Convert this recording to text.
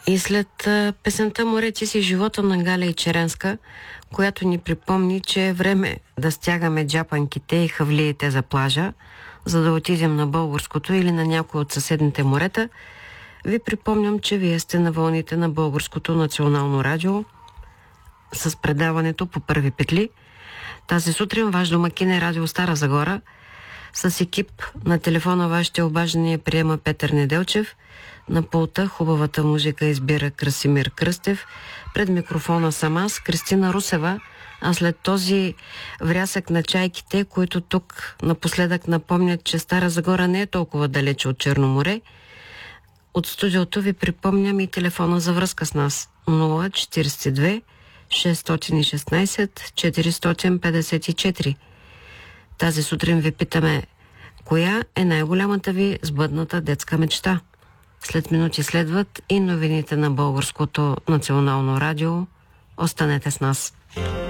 И след песента "Море, ти си живота" на Галя и Черенска, която ни припомни, че е време да стягаме джапанките и хавлиите за плажа, за да отидем на българското или на някой от съседните морета, ви припомням, че вие сте на вълните на Българското национално радио с предаването "По първи петли". Тази сутрин ваш домакин е Радио Стара Загора. С екип на телефона вашите обаждания приема Петър Неделчев. На пулта хубавата музика избира Красимир Кръстев. Пред микрофона съм аз, Кристина Русева. А след този врясък на чайките, които тук напоследък напомнят, че Стара Загора не е толкова далече от Черно море, от студиото ви припомням и телефона за връзка с нас. 042 616 454. Тази сутрин ви питаме: коя е най-голямата ви сбъдната детска мечта? След минути следват и новините на Българското национално радио. Останете с нас.